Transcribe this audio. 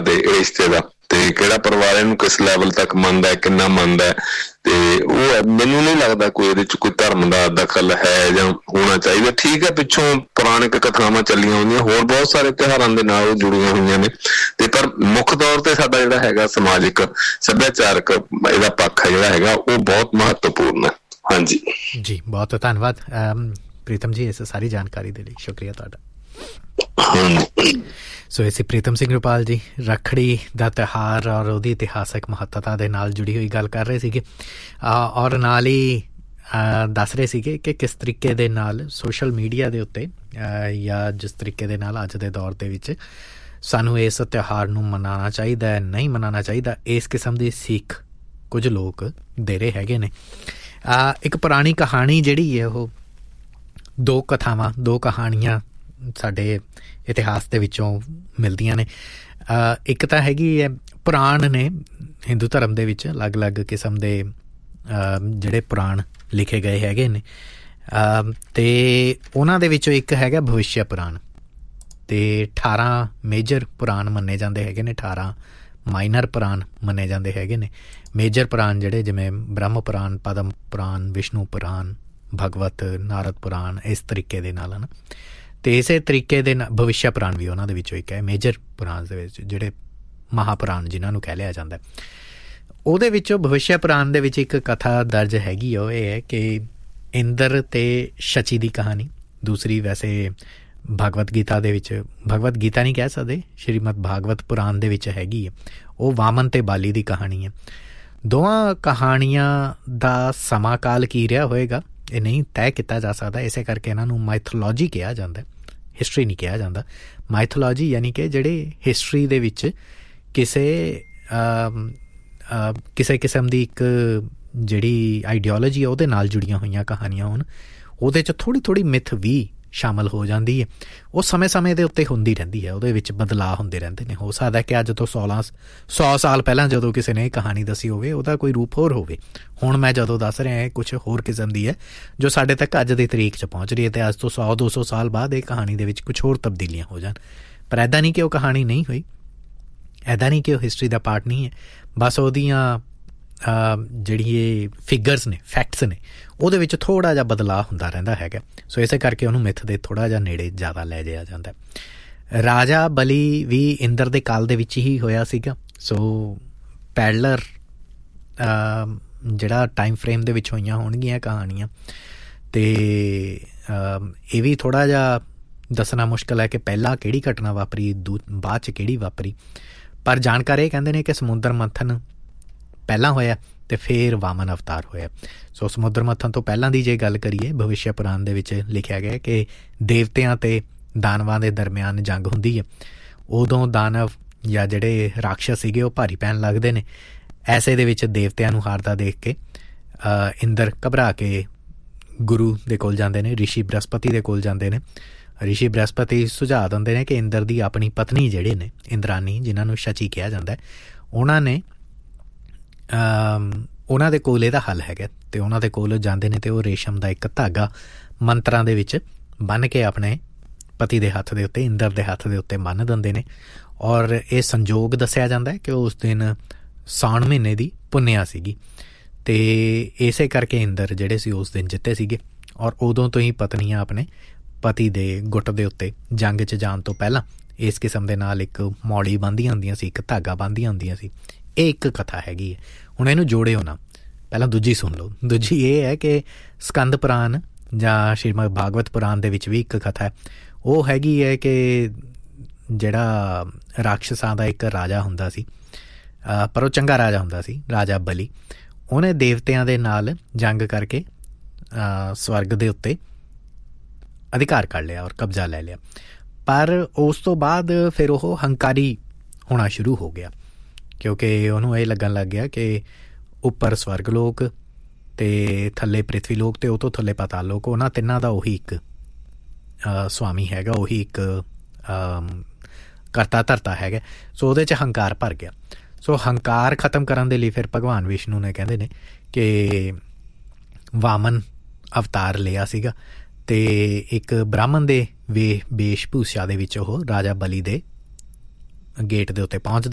ਦੇ ਰਿਸ਼ਤੇ ਦਾ, ਤੇ ਕਿਹੜਾ ਪਰਿਵਾਰ ਇਹਨੂੰ ਕਿਸ ਲੈਵਲ ਤੱਕ ਮੰਨਦਾ, ਕਿੰਨਾ ਮੰਨਦਾ, ਤੇ ਉਹ ਮੈਨੂੰ ਨਹੀਂ ਲੱਗਦਾ ਕੋਈ ਇਹਦੇ ਚ ਕੋਈ ਧਰਮ ਦਾ ਦਖਲ ਹੈ ਜਾਂ ਹੋਣਾ ਚਾਹੀਦਾ। ਠੀਕ ਹੈ, ਪਿੱਛੋਂ ਪੁਰਾਣਿਕ ਕਥਾਵਾਂ ਚੱਲੀਆਂ ਹੁੰਦੀਆਂ, ਹੋਰ ਬਹੁਤ ਸਾਰੇ ਤਿਉਹਾਰਾਂ ਦੇ ਨਾਲ ਉਹ ਜੁੜੀਆਂ ਹੋਈਆਂ ਨੇ, ਤੇ ਪਰ ਮੁੱਖ ਤੌਰ ਤੇ ਸਾਡਾ ਜਿਹੜਾ ਹੈਗਾ ਸਮਾਜਿਕ ਸੱਭਿਆਚਾਰਕ ਇਹਦਾ ਪੱਖ ਜਿਹੜਾ ਹੈਗਾ ਉਹ ਬਹੁਤ ਮਹੱਤਵਪੂਰਨ ਹੈ। ਹਾਂਜੀ ਜੀ, ਬਹੁਤ ਧੰਨਵਾਦ ਪ੍ਰੀਤਮ ਜੀ ਇਸ ਸਾਰੀ ਜਾਣਕਾਰੀ ਦੇ ਲਈ, ਸ਼ੁਕਰੀਆ ਤੁਹਾਡਾ। ਸੋ ਇਹ ਸੀ ਪ੍ਰੀਤਮ ਸਿੰਘ ਰੁਪਾਲ ਜੀ, ਰੱਖੜੀ ਦਾ ਤਿਉਹਾਰ ਔਰ ਉਹਦੀ ਇਤਿਹਾਸਕ ਮਹੱਤਤਾ ਦੇ ਨਾਲ ਜੁੜੀ ਹੋਈ ਗੱਲ ਕਰ ਰਹੇ ਸੀਗੇ, ਔਰ ਨਾਲ ਹੀ ਦੱਸ ਰਹੇ ਸੀਗੇ ਕਿ ਕਿਸ ਤਰੀਕੇ ਦੇ ਨਾਲ ਸੋਸ਼ਲ ਮੀਡੀਆ ਦੇ ਉੱਤੇ ਜਾਂ ਜਿਸ ਤਰੀਕੇ ਦੇ ਨਾਲ ਅੱਜ ਦੇ ਦੌਰ ਦੇ ਵਿੱਚ ਸਾਨੂੰ ਇਸ ਤਿਉਹਾਰ ਨੂੰ ਮਨਾਉਣਾ ਚਾਹੀਦਾ, ਨਹੀਂ ਮਨਾਉਣਾ ਚਾਹੀਦਾ, ਇਸ ਕਿਸਮ ਦੀ ਸੀਖ ਕੁਝ ਲੋਕ ਦੇ ਰਹੇ ਹੈਗੇ ਨੇ। ਇੱਕ ਪੁਰਾਣੀ ਕਹਾਣੀ ਜਿਹੜੀ ਹੈ ਉਹ ਦੋ ਕਹਾਣੀਆਂ ਸਾਡੇ ਇਤਿਹਾਸ ਦੇ ਵਿੱਚੋਂ ਮਿਲਦੀਆਂ ਨੇ। ਇੱਕ ਤਾਂ ਹੈਗੀ ਹੈ ਪੁਰਾਣ ਨੇ, ਹਿੰਦੂ ਧਰਮ ਦੇ ਵਿੱਚ ਅਲੱਗ-ਅਲੱਗ ਕਿਸਮ ਦੇ ਜਿਹੜੇ ਪੁਰਾਣ ਲਿਖੇ ਗਏ ਹੈਗੇ ਨੇ, ਅਤੇ ਉਹਨਾਂ ਦੇ ਵਿੱਚੋਂ ਇੱਕ ਹੈਗਾ ਭਵਿਸ਼ਯ ਪੁਰਾਣ, ਅਤੇ 18 ਮੇਜਰ ਪੁਰਾਣ ਮੰਨੇ ਜਾਂਦੇ ਹੈਗੇ ਨੇ, 18 ਮਾਈਨਰ ਪੁਰਾਣ ਮੰਨੇ ਜਾਂਦੇ ਹੈਗੇ ਨੇ। ਮੇਜਰ ਪੁਰਾਣ ਜਿਹੜੇ ਜਿਵੇਂ ਬ੍ਰਹਮ ਪੁਰਾਣ, ਪਦਮ ਪੁਰਾਣ, ਵਿਸ਼ਨੂੰ ਪੁਰਾਣ, ਭਗਵਤ, ਨਾਰਦ ਪੁਰਾਣ, ਇਸ ਤਰੀਕੇ ਦੇ ਨਾਲ ਹਨ। ਅਤੇ ਇਸੇ ਤਰੀਕੇ ਦੇ ਨਾਲ ਭਵਿਸ਼ਯ ਪੁਰਾਣ ਵੀ ਉਹਨਾਂ ਦੇ ਵਿੱਚੋਂ ਇੱਕ ਹੈ। ਮੇਜਰ ਪੁਰਾਣ ਦੇ ਵਿੱਚ ਜਿਹੜੇ ਮਹਾਂਪੁਰਾਣ ਜਿਨ੍ਹਾਂ ਨੂੰ ਕਹਿ ਲਿਆ ਜਾਂਦਾ, ਉਹਦੇ ਵਿੱਚੋਂ ਭਵਿਸ਼ਯ ਪੁਰਾਣ ਦੇ ਵਿੱਚ ਇੱਕ ਕਥਾ ਦਰਜ ਹੈਗੀ, ਉਹ ਇਹ ਹੈ ਕਿ ਇੰਦਰ ਅਤੇ ਸ਼ਚੀ ਦੀ ਕਹਾਣੀ। ਦੂਸਰੀ ਵੈਸੇ ਭਗਵਤ ਗੀਤਾ ਦੇ ਵਿੱਚ, ਭਗਵਤ ਗੀਤਾ ਨਹੀਂ ਕਹਿ ਸਕਦੇ, ਸ਼੍ਰੀਮਦ ਭਾਗਵਤ ਪੁਰਾਣ ਦੇ ਵਿੱਚ ਹੈਗੀ ਹੈ, ਉਹ ਵਾਮਨ ਅਤੇ ਬਾਲੀ ਦੀ ਕਹਾਣੀ ਹੈ। ਦੋਵਾਂ ਕਹਾਣੀਆਂ ਦਾ ਸਮਾਂ ਕਾਲ ਕੀ ਰਿਹਾ ਹੋਏਗਾ ਇਹ ਨਹੀਂ ਤੈਅ ਕੀਤਾ ਜਾ ਸਕਦਾ, ਇਸੇ ਕਰਕੇ ਇਹਨਾਂ ਨੂੰ ਮਾਈਥੋਲੋਜੀ ਕਿਹਾ ਜਾਂਦਾ, ਹਿਸਟਰੀ ਨਹੀਂ ਕਿਹਾ ਜਾਂਦਾ। ਮਾਈਥੋਲੋਜੀ ਯਾਨੀ ਕਿ ਜਿਹੜੇ ਹਿਸਟਰੀ ਦੇ ਵਿੱਚ ਕਿਸੇ ਕਿਸਮ ਦੀ ਇੱਕ ਜਿਹੜੀ ਆਈਡੀਓਲੋਜੀ ਆ ਉਹਦੇ ਨਾਲ ਜੁੜੀਆਂ ਹੋਈਆਂ ਕਹਾਣੀਆਂ ਹੋਣ, ਉਹਦੇ 'ਚ ਥੋੜ੍ਹੀ ਮਿਥ ਵੀ ਸ਼ਾਮਲ ਹੋ ਜਾਂਦੀ ਹੈ। ਉਹ ਸਮੇਂ ਦੇ ਉੱਤੇ ਹੁੰਦੀ ਰਹਿੰਦੀ ਹੈ, ਉਹਦੇ ਵਿੱਚ ਬਦਲਾਅ ਹੁੰਦੇ ਰਹਿੰਦੇ ਨੇ। ਹੋ ਸਕਦਾ ਕਿ ਅੱਜ ਤੋਂ 100 ਸਾਲ ਪਹਿਲਾਂ ਜਦੋਂ ਕਿਸੇ ਨੇ ਇਹ ਕਹਾਣੀ ਦੱਸੀ ਹੋਵੇ ਉਹਦਾ ਕੋਈ ਰੂਪ ਹੋਰ ਹੋਵੇ। ਹੁਣ ਮੈਂ ਜਦੋਂ ਦੱਸ ਰਿਹਾ ਇਹ ਕੁਛ ਹੋਰ ਕਿਸਮ ਦੀ ਹੈ ਜੋ ਸਾਡੇ ਤੱਕ ਅੱਜ ਦੀ ਤਰੀਕ 'ਚ ਪਹੁੰਚ ਰਹੀ ਹੈ, ਅਤੇ ਅੱਜ ਤੋਂ 100-200 ਸਾਲ ਬਾਅਦ ਇਹ ਕਹਾਣੀ ਦੇ ਵਿੱਚ ਕੁਛ ਹੋਰ ਤਬਦੀਲੀਆਂ ਹੋ ਜਾਣ। ਪਰ ਇੱਦਾਂ ਨਹੀਂ ਕਿ ਉਹ ਕਹਾਣੀ ਨਹੀਂ ਹੋਈ, ਇੱਦਾਂ ਨਹੀਂ ਕਿ ਉਹ ਹਿਸਟਰੀ ਦਾ ਪਾਰਟ ਨਹੀਂ ਹੈ, ਬਸ ਉਹਦੀਆਂ ਜਿਹੜੀ ਇਹ ਫਿਗਰਸ ਨੇ, ਫੈਕਟਸ ਨੇ, ਉਹਦੇ ਵਿੱਚ ਥੋੜ੍ਹਾ ਜਿਹਾ ਬਦਲਾਅ ਹੁੰਦਾ ਰਹਿੰਦਾ ਹੈਗਾ। ਸੋ ਇਸੇ ਕਰਕੇ ਉਹਨੂੰ ਮਿੱਥ ਦੇ ਥੋੜ੍ਹਾ ਜਿਹਾ ਨੇੜੇ ਜ਼ਿਆਦਾ ਲੈ ਜਾਇਆ ਜਾਂਦਾ। ਰਾਜਾ ਬਲੀ ਵੀ ਇੰਦਰ ਦੇ ਕਾਲ ਦੇ ਵਿੱਚ ਹੀ ਹੋਇਆ ਸੀਗਾ। ਸੋ ਪੈਡਲਰ ਜਿਹੜਾ ਟਾਈਮ ਫਰੇਮ ਦੇ ਵਿੱਚ ਹੋਈਆਂ ਹੋਣਗੀਆਂ ਕਹਾਣੀਆਂ, ਅਤੇ ਇਹ ਵੀ ਥੋੜ੍ਹਾ ਜਿਹਾ ਦੱਸਣਾ ਮੁਸ਼ਕਿਲ ਹੈ ਕਿ ਪਹਿਲਾਂ ਕਿਹੜੀ ਘਟਨਾ ਵਾਪਰੀ, ਬਾਅਦ 'ਚ ਕਿਹੜੀ ਵਾਪਰੀ। ਪਰ ਜਾਣਕਾਰ ਇਹ ਕਹਿੰਦੇ ਨੇ ਕਿ ਸਮੁੰਦਰ ਮੰਥਨ ਪਹਿਲਾਂ ਹੋਇਆ ਅਤੇ ਫਿਰ ਵਾਮਨ ਅਵਤਾਰ ਹੋਇਆ। ਸੋ ਸਮੁੰਦਰ ਮੰਥਨ ਤੋਂ ਪਹਿਲਾਂ ਦੀ ਜੇ ਗੱਲ ਕਰੀਏ, ਭਵਿਸ਼ਯ ਪੁਰਾਣ ਦੇ ਵਿੱਚ ਲਿਖਿਆ ਗਿਆ ਕਿ ਦੇਵਤਿਆਂ ਅਤੇ ਦਾਨਵਾਂ ਦੇ ਦਰਮਿਆਨ ਜੰਗ ਹੁੰਦੀ ਹੈ। ਉਦੋਂ ਦਾਨਵ ਜਾਂ ਜਿਹੜੇ ਰਾਕਸ਼ਸ ਸੀਗੇ ਉਹ ਭਾਰੀ ਪੈਣ ਲੱਗਦੇ ਨੇ। ਐਸੇ ਦੇ ਵਿੱਚ ਦੇਵਤਿਆਂ ਨੂੰ ਹਾਰਦਾ ਦੇਖ ਕੇ ਇੰਦਰ ਘਬਰਾ ਕੇ ਗੁਰੂ ਦੇ ਕੋਲ ਜਾਂਦੇ ਨੇ, ਰਿਸ਼ੀ ਬ੍ਰਹਸਪਤੀ ਦੇ ਕੋਲ ਜਾਂਦੇ ਨੇ। ਰਿਸ਼ੀ ਬ੍ਰਹਸਪਤੀ ਸੁਝਾਅ ਦਿੰਦੇ ਨੇ ਕਿ ਇੰਦਰ ਦੀ ਆਪਣੀ ਪਤਨੀ ਜਿਹੜੇ ਨੇ, ਇੰਦਰਾਨੀ ਜਿਨ੍ਹਾਂ ਨੂੰ ਸ਼ਚੀ ਕਿਹਾ ਜਾਂਦਾ, ਉਹਨਾਂ ਦੇ ਕੋਲ ਇਹਦਾ ਹੱਲ ਹੈਗਾ, ਅਤੇ ਉਹਨਾਂ ਦੇ ਕੋਲ ਜਾਂਦੇ ਨੇ ਅਤੇ ਉਹ ਰੇਸ਼ਮ ਦਾ ਇੱਕ ਧਾਗਾ ਮੰਤਰਾਂ ਦੇ ਵਿੱਚ ਬੰਨ੍ਹ ਕੇ ਆਪਣੇ ਪਤੀ ਦੇ ਹੱਥ ਦੇ ਉੱਤੇ, ਇੰਦਰ ਦੇ ਹੱਥ ਦੇ ਉੱਤੇ ਬੰਨ੍ਹ ਦਿੰਦੇ ਨੇ। ਔਰ ਇਹ ਸੰਜੋਗ ਦੱਸਿਆ ਜਾਂਦਾ ਕਿ ਉਸ ਦਿਨ ਸਾਉਣ ਮਹੀਨੇ ਦੀ ਪੁੰਨਿਆ ਸੀਗੀ, ਅਤੇ ਇਸੇ ਕਰਕੇ ਇੰਦਰ ਜਿਹੜੇ ਸੀ ਉਸ ਦਿਨ ਜਿੱਤੇ ਸੀਗੇ। ਔਰ ਉਦੋਂ ਤੋਂ ਹੀ ਪਤਨੀਆਂ ਆਪਣੇ ਪਤੀ ਦੇ ਗੁੱਟ ਦੇ ਉੱਤੇ ਜੰਗ 'ਚ ਜਾਣ ਤੋਂ ਪਹਿਲਾਂ ਇਸ ਕਿਸਮ ਦੇ ਨਾਲ ਇੱਕ ਮੌੜੀ ਬੰਨ੍ਹਦੀਆਂ ਹੁੰਦੀਆਂ ਸੀ, ਇੱਕ ਧਾਗਾ ਬੰਨ੍ਹਦੀਆਂ ਹੁੰਦੀਆਂ ਸੀ। ਇਹ ਇੱਕ ਕਥਾ ਹੈਗੀ ਹੈ। ਹੁਣ ਇਹਨੂੰ ਜੋੜਿਓ ਨਾ, ਪਹਿਲਾਂ ਦੂਜੀ ਸੁਣ ਲਓ। ਦੂਜੀ ਇਹ ਹੈ ਕਿ ਸਕੰਦ ਪੁਰਾਣ ਜਾਂ ਸ਼੍ਰੀਮਦ ਭਾਗਵਤ ਪੁਰਾਣ ਦੇ ਵਿੱਚ ਵੀ ਇੱਕ ਕਥਾ ਹੈ। ਉਹ ਹੈਗੀ ਹੈ ਕਿ ਜਿਹੜਾ ਰਾਕਸ਼ਸਾਂ ਦਾ ਇੱਕ ਰਾਜਾ ਹੁੰਦਾ ਸੀ, ਪਰ ਉਹ ਚੰਗਾ ਰਾਜਾ ਹੁੰਦਾ ਸੀ, ਰਾਜਾ ਬਲੀ। ਉਹਨੇ ਦੇਵਤਿਆਂ ਦੇ ਨਾਲ ਜੰਗ ਕਰਕੇ ਸਵਰਗ ਦੇ ਉੱਤੇ ਅਧਿਕਾਰ ਕਰ ਲਿਆ ਔਰ ਕਬਜ਼ਾ ਲੈ ਲਿਆ। ਪਰ ਉਸ ਤੋਂ ਬਾਅਦ ਫਿਰ ਉਹ ਹੰਕਾਰੀ ਹੋਣਾ ਸ਼ੁਰੂ ਹੋ ਗਿਆ, ਕਿਉਂਕਿ ਉਹਨੂੰ ਇਹ ਲੱਗਣ ਲੱਗ ਗਿਆ ਕਿ ਉੱਪਰ ਸਵਰਗ ਲੋਕ ਅਤੇ ਥੱਲੇ ਪ੍ਰਿਥਵੀ ਲੋਕ ਅਤੇ ਉਹ ਤੋਂ ਥੱਲੇ ਪਾਤਾਲ ਲੋਕ, ਉਹਨਾਂ ਤਿੰਨਾਂ ਦਾ ਉਹੀ ਇੱਕ ਸਵਾਮੀ ਹੈਗਾ, ਉਹੀ ਇੱਕ ਕਰਤਾ ਧਰਤਾ ਹੈਗਾ। ਸੋ ਉਹਦੇ 'ਚ ਹੰਕਾਰ ਭਰ ਗਿਆ। ਸੋ ਹੰਕਾਰ ਖ਼ਤਮ ਕਰਨ ਦੇ ਲਈ ਫਿਰ ਭਗਵਾਨ ਵਿਸ਼ਨੂੰ ਨੇ ਕਹਿੰਦੇ ਨੇ ਕਿ ਵਾਮਨ ਅਵਤਾਰ ਲਿਆ ਸੀਗਾ, ਅਤੇ ਇੱਕ ਬ੍ਰਾਹਮਣ ਦੇ ਵੇਸ਼ ਭੂਸ਼ਾ ਦੇ ਵਿੱਚ ਉਹ ਰਾਜਾ ਬਲੀ ਦੇ ਗੇਟ ਦੇ ਉੱਤੇ ਪਹੁੰਚਦੇ